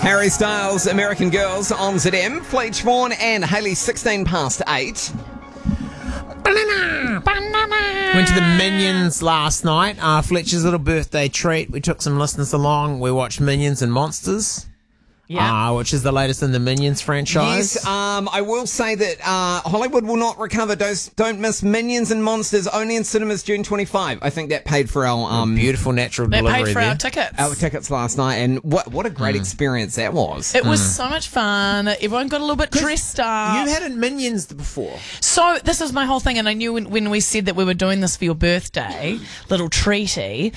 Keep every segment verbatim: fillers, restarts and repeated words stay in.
Harry Styles, American Girls on Z M. Fleetch Vaughan and Hayley, sixteen past eight. Banana, banana. Went to the Minions last night. Uh, Fletcher's little birthday treat. We took some listeners along. We watched Minions and Monsters. Yeah, uh, which is the latest in the Minions franchise. Yes, um, I will say that uh, Hollywood will not recover. Don't, don't miss Minions and Monsters, only in cinemas June twenty-fifth. I think that paid for our... Um, beautiful natural That delivery paid for there. our tickets. Our tickets last night, and what what a great Mm. experience that was. It was so much fun. Everyone got a little bit dressed up. You hadn't Minions before. So this is my whole thing, and I knew when, when we said that we were doing this for your birthday, little treaty,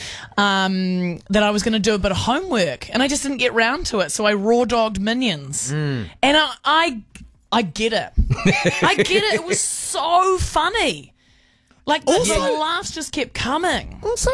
um, that I was going to do a bit of homework, and I just didn't get round to it. So I raw dogged Minions, Mm. and I, I I get it. I get it. It was so funny. Like the, Also- the laughs just kept coming. Also,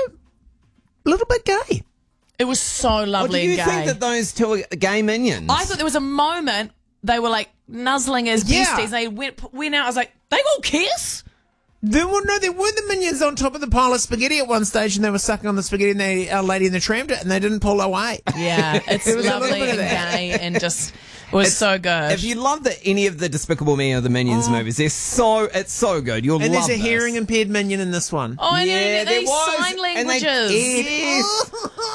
a little bit gay. It was so Or lovely do you and gay. think that those two are gay minions? I thought there was a moment they were like nuzzling as Yeah. besties. They went went out. I was like, they all kiss. There were no, there were the Minions on top of the pile of spaghetti at one stage, and they were sucking on the spaghetti, and they, our lady in the tram did it, and they didn't pull away. Yeah, it's There was a little lovely bit of and that. gay and just it was It's- so good. If you love the, any of the Despicable Me or the Minions movies, they're so it's so good. You'll And love there's a this. hearing impaired Minion in this one. oh, and Yeah, yeah, there they was. sign And they- languages. Yes.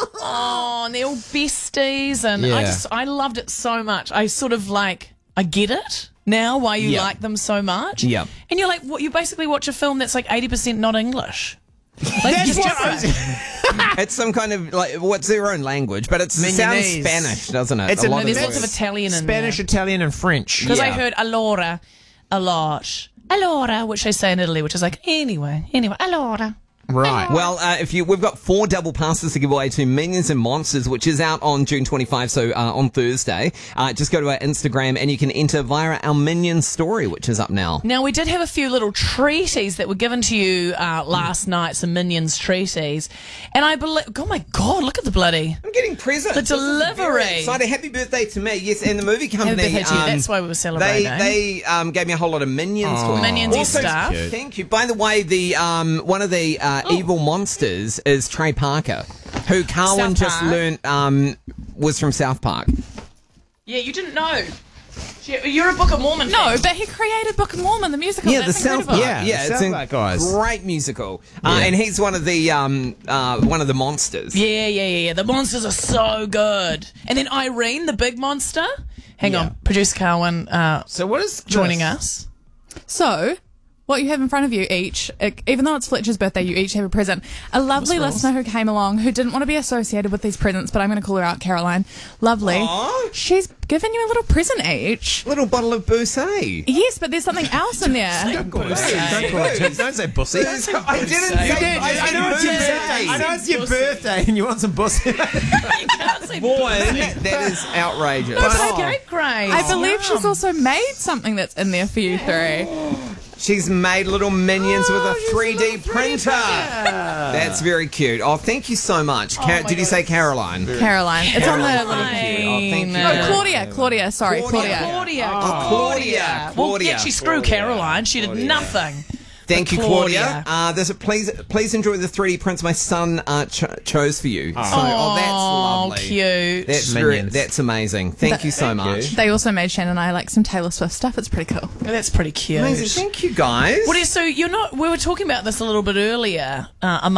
Oh, and they're all besties, and I Yeah. just I loved it so much. I sort of like I get it now why you Yeah. like them so much. Yeah. and you're like, what? You basically watch a film that's like eighty percent not English. Like, That's you what just- It's some kind of like what's their own language, but it sounds Mignonese. Spanish, doesn't it? It's a a- lot there's of lots of words. Italian in Spanish, there. Italian, and French. Because I Yeah. heard allora a lot. Allora, which they say in Italy, which is like, anyway, anyway, allora. Right. Well, uh, if you, we've got four double passes to give away to Minions and Monsters, which is out on June twenty-fifth, so uh, on Thursday. Uh, just go to our Instagram and you can enter via our Minions story, which is up now. Now, we did have a few little treaties that were given to you uh, last night, some Minions treaties. And I believe, oh my God, look at the bloody. I'm getting presents. The This is very delivery. exciting. Happy birthday to me. Yes, and the movie company. Happy birthday to you. um, That's why we were They celebrating. they um, gave me a whole lot of Minions. Oh. toys. Minions-y Also, stuff. Thank you. By the way, the um, one of the uh, Oh. evil monsters is Trey Parker, who Carwin South just Park. learnt um, was from South Park. Yeah, you didn't know. You're a Book of Mormon No, fan. but he created Book of Mormon, the musical. Yeah, That's the South incredible. Park. Yeah, Yeah, the it's South a Park guys. great musical, uh, Yeah. and he's one of the um, uh, one of the monsters. Yeah, yeah, yeah, yeah. The monsters are so good. And then Irene, the big monster. Hang Yeah. on, producer Carwin uh, So what is joining this? us. So, what you have in front of you each, uh, even though it's Fletcher's birthday, you each have a present. A lovely listener who came along who didn't want to be associated with these presents, but I'm going to call her out, Caroline. Lovely. Aw. She's given you a little present each. Little bottle of Boozy. Yes, but there's something else in there. Don't call it Don't call it Don't say pussy. I didn't say. I, I know it's your birthday. I know it's your birthday, and you want some pussy. You can't say Boy, that is outrageous. No, scapegrace. I believe she's also made something that's in there for you three. She's made little minions with a she's a three D little three D printer. printer. That's very cute. Oh, thank you so much. Car- my did you God. say Caroline? Caroline. It's on the little... Caroline. Oh, thank you. No, Claudia. Claudia, sorry. Claudia. Claudia. Claudia. Oh, Claudia. Well, Claudia. actually, screw Caroline. She did nothing. Thank you, Claudia. Claudia. Uh, there's a, please, please enjoy the three D prints my son uh, ch- chose for you. So, oh, that's lovely. cute. That's very, Minions. that's amazing. Thank you so much. They also made Shannon and I like some Taylor Swift stuff. It's pretty cool. That's pretty cute. Amazing. Thank you, guys. What is, so you're not? We were talking about this a little bit earlier. Uh,